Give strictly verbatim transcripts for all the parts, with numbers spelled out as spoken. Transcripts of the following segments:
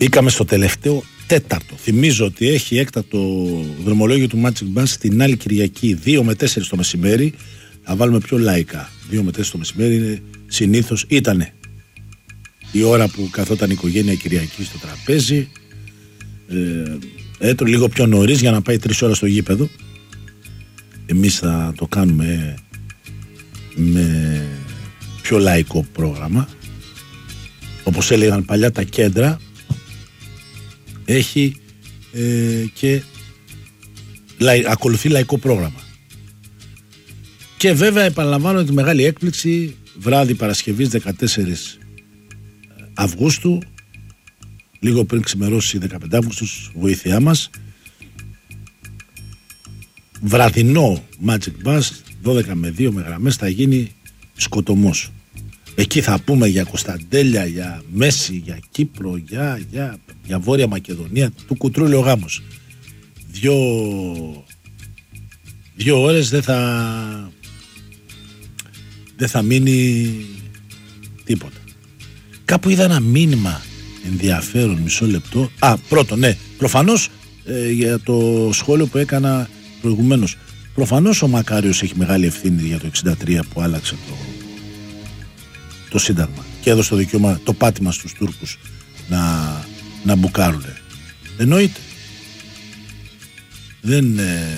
Μπήκαμε στο τελευταίο τέταρτο. Θυμίζω ότι έχει έκτακτο δρομολόγιο του Magic Bus την άλλη Κυριακή, δύο με τέσσερις το μεσημέρι. Θα βάλουμε πιο λαϊκά. δύο με τέσσερις το μεσημέρι είναι συνήθως, ήτανε η ώρα που καθόταν η οικογένεια Κυριακή στο τραπέζι. Ε, έτω λίγο πιο νωρίς για να πάει τρεις ώρες στο γήπεδο. Εμείς θα το κάνουμε με πιο λαϊκό πρόγραμμα. Όπως έλεγαν παλιά τα κέντρα, έχει ε, και λαϊ, ακολουθεί λαϊκό πρόγραμμα. Και βέβαια επαναλαμβάνω τη μεγάλη έκπληξη, βράδυ Παρασκευής δεκατέσσερις Αυγούστου, λίγο πριν ξημερώσει δεκαπέντε Αυγούστου, βοήθειά μας, βραδινό Magic Bus δώδεκα με δύο με γραμμές, θα γίνει σκοτωμός. Εκεί θα πούμε για Κωνσταντέλια, για Μέση, για Κύπρο, για, για, για Βόρεια Μακεδονία, του κουτρούλιο γάμος. Δύο, δύο ώρες δεν θα δεν θα μείνει τίποτα. Κάπου είδα ένα μήνυμα ενδιαφέρον, μισό λεπτό. Α, πρώτον, ναι, προφανώς ε, για το σχόλιο που έκανα προηγουμένως. Προφανώς ο Μακάριος έχει μεγάλη ευθύνη για το εξήντα τρία που άλλαξε το, το Σύνταγμα και έδωσε το δικαίωμα, το πάτημα στους Τούρκους να, να μπουκάρουνε. Εννοείται. Δεν... Ε,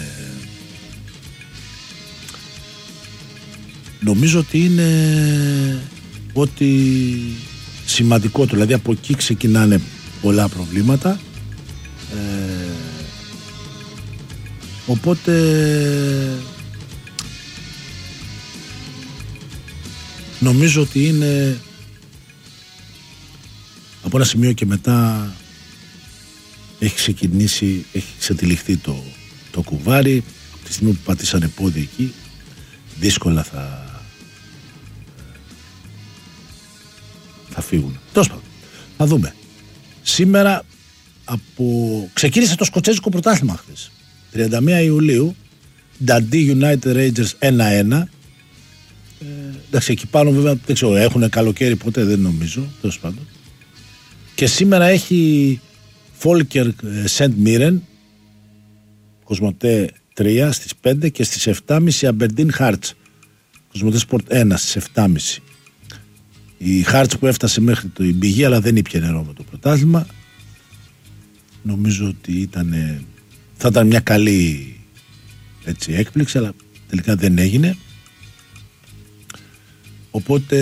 νομίζω ότι είναι ότι σημαντικό, δηλαδή από εκεί ξεκινάνε πολλά προβλήματα, ε, οπότε νομίζω ότι είναι από ένα σημείο και μετά έχει ξεκινήσει, έχει ξετυλιχθεί το, το κουβάρι. Τη στιγμή που πατήσανε πόδι εκεί, δύσκολα θα θα φύγουν. Τέλος πάντων, θα δούμε. Σήμερα από... ξεκίνησε το σκοτσέζικο πρωτάθλημα χθες. τριάντα μία Ιουλίου, Dundee United Rangers ένα ένα. Ε, εντάξει, εκεί πάνω βέβαια δεν ξέρω, έχουν καλοκαίρι ποτέ, δεν νομίζω. Τέλος πάντων. Και σήμερα έχει Falkirk Saint Mirren, Κοσμοτέ τρία στις πέντε και στις επτά και μισή Aberdeen Hearts. Κοσμοτέ Sport ένα στις επτά και μισή. Η Hearts που έφτασε μέχρι το πηγή αλλά δεν ήπια νερό με το πρωτάθλημα. Νομίζω ότι ήταν, θα ήταν μια καλή έτσι, έκπληξη, αλλά τελικά δεν έγινε. Οπότε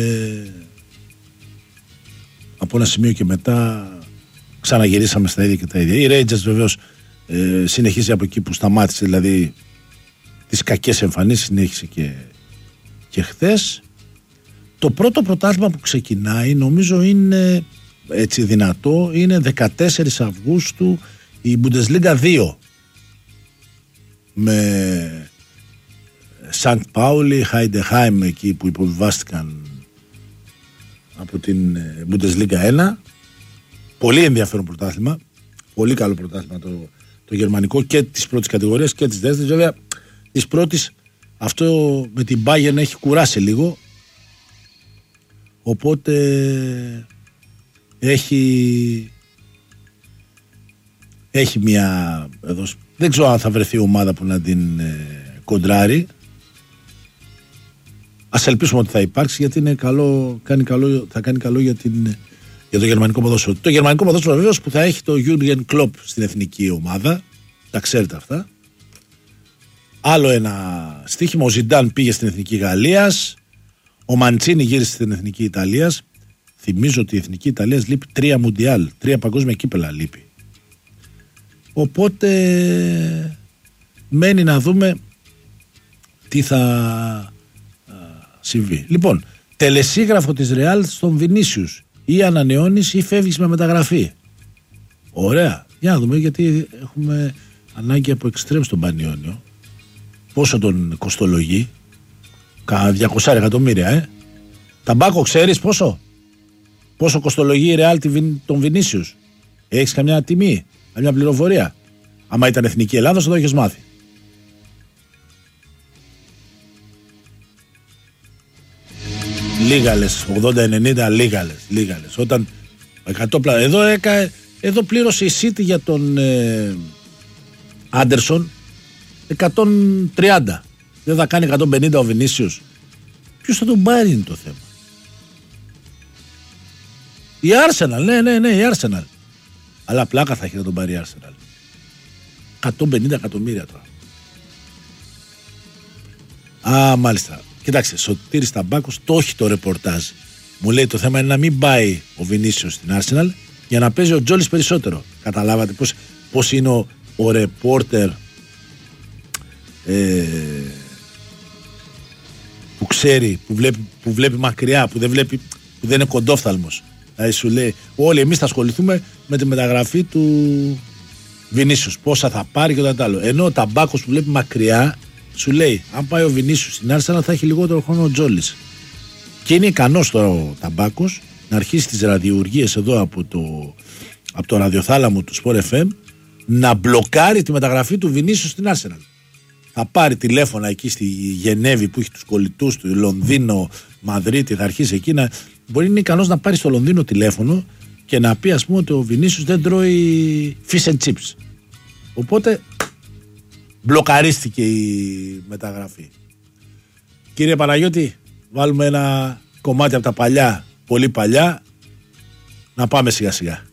από ένα σημείο και μετά ξαναγυρίσαμε στα ίδια και τα ίδια. Η Rangers βεβαίως ε, συνεχίζει από εκεί που σταμάτησε, δηλαδή τις κακές εμφανίσεις συνέχισε και, και χθες. Το πρώτο πρωτάθλημα που ξεκινάει νομίζω είναι έτσι δυνατό, είναι δεκατέσσερις Αυγούστου η Bundesliga δύο με Σανκ Πάουλι, Χάιντεχάιμ εκεί που υποβιβάστηκαν από την Bundesliga ένα. Πολύ ενδιαφέρον πρωτάθλημα, πολύ καλό πρωτάθλημα το, το γερμανικό και της πρώτης κατηγορίας και της δεύτερης. Βέβαια της πρώτης αυτό με την Bayern έχει κουράσει λίγο, οπότε έχει έχει μια εδώ, δεν ξέρω αν θα βρεθεί ομάδα που να την ε, κοντράρει. Ας ελπίσουμε ότι θα υπάρξει, γιατί είναι καλό, κάνει καλό, θα κάνει καλό για, την, για το γερμανικό ποδόσφαιρο. Το γερμανικό ποδόσφαιρο βεβαίως που θα έχει το Jürgen Klopp στην εθνική ομάδα, τα ξέρετε αυτά. Άλλο ένα στοίχημα, ο Ζιντάν πήγε στην εθνική Γαλλίας, ο Μαντσίνι γύρισε στην εθνική Ιταλίας. Θυμίζω ότι η εθνική Ιταλίας λείπει τρία μουντιάλ, τρία παγκόσμια κύπελα λείπει. Οπότε μένει να δούμε τι θα α, συμβεί. Λοιπόν, τελεσίγραφο της Ρεάλ στον Βινίσιους. Ή ανανεώνεις ή φεύγεις με μεταγραφή. Ωραία. Για να δούμε, γιατί έχουμε ανάγκη από εξτρέμ στον Πανιόνιο. Πόσο τον κοστολογεί? Κάνα διακόσια εκατομμύρια, ε. Ταμπάκο, ξέρεις πόσο? Πόσο κοστολογεί η Ρεάλ τον Βινίσιους? Έχεις καμιά τιμή, καμιά πληροφορία? Άμα ήταν εθνική Ελλάδα, θα το έχεις μάθει. Λίγα λες, ογδόντα ενενήντα λίγα λες, λίγα λες. Όταν εκατό πλάτα. Εδώ, έκα, εδώ πλήρωσε η City για τον ε, Άντερσον εκατόν τριάντα. Δεν θα κάνει εκατόν πενήντα ο Βινίσιος. Ποιος θα τον πάρει είναι το θέμα. Η Arsenal, ναι, ναι, ναι, η Arsenal. Αλλά πλάκα θα έχει να τον πάρει η Arsenal. εκατόν πενήντα εκατομμύρια τώρα. Α, μάλιστα. Κοιτάξτε, Σωτήρης Ταμπάκος το έχει το ρεπορτάζ. Μου λέει το θέμα είναι να μην πάει ο Βινίσιος στην Arsenal για να παίζει ο Τζόλις περισσότερο. Καταλάβατε πώς, πώς είναι ο, ο ρεπόρτερ ε, που ξέρει, που βλέπει, που βλέπει μακριά, που δεν, βλέπει, που δεν είναι κοντόφθαλμος. Δηλαδή σου λέει, όλοι εμείς θα ασχοληθούμε με τη μεταγραφή του Βινίσιος. Πόσα θα πάρει και το άλλο. Ενώ ο Ταμπάκος που βλέπει μακριά σου λέει, αν πάει ο Βινίσιος στην Arsenal θα έχει λιγότερο χρόνο ο Τζόλις. Και είναι ικανός τώρα ο Ταμπάκος να αρχίσει τις ραδιουργίες εδώ από το, από το ραδιοθάλαμο του Sport εφ εμ να μπλοκάρει τη μεταγραφή του Βινίσιους στην Arsenal. Θα πάρει τηλέφωνα εκεί στη Γενέβη που έχει τους κολλητούς του, Λονδίνο, Μαδρίτη, θα αρχίσει εκεί να. Μπορεί να είναι ικανός να πάρει στο Λονδίνο τηλέφωνο και να πει, ας πούμε, ότι ο Βινίσιους δεν τρώει fish and chips. Οπότε μπλοκαρίστηκε η μεταγραφή. Κύριε Παναγιώτη, βάλουμε ένα κομμάτι από τα παλιά, πολύ παλιά, να πάμε σιγά σιγά.